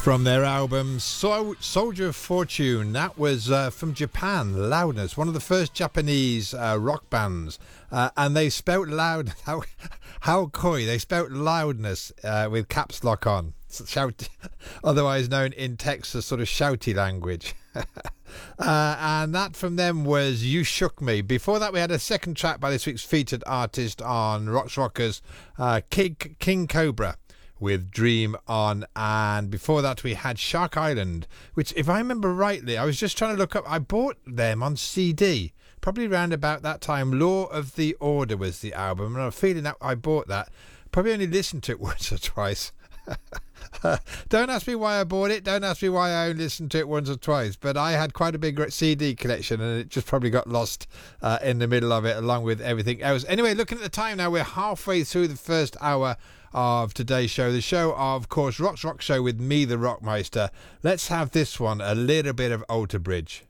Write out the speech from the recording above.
From their album Soldier of Fortune, that was from Japan, Loudness, one of the first Japanese rock bands, and they spelt loud, how coy, they spelt loudness with caps lock on, shout, otherwise known in Texas sort of shouty language. And that from them was You Shook Me. Before that we had a second track by this week's featured artist on Rocks Rockers, King Cobra, with Dream On. And before that we had Shark Island, which, if I remember rightly, I was just trying to look up, I bought them on CD probably around about that time. Law of the Order was the album, and I'm feeling that I bought that, probably only listened to it once or twice. Don't ask me why I bought it, don't ask me why I only listened to it once or twice, but I had quite a big CD collection and it just probably got lost in the middle of it along with everything else. Anyway, looking at the time now, we're halfway through the first hour of today's show, the show of course Rock Show with me, the Rockmeister. Let's have this one, a little bit of Alter Bridge.